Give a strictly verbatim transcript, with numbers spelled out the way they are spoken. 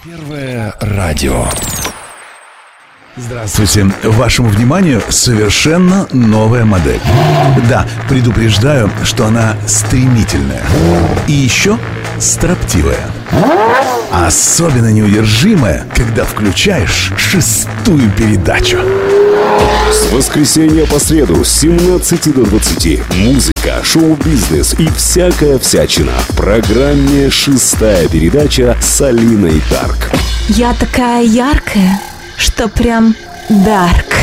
Первое радио. Здравствуйте. Вашему вниманию совершенно новая модель. Да, предупреждаю, что она стремительная. И еще строптивая. Особенно неудержимая, когда включаешь шестую передачу. С воскресенья по среду с семнадцати до двадцати музыка, шоу-бизнес и всякая всячина в программе «Шестая передача» с Алиной Дарк. Я такая яркая, что прям дарк.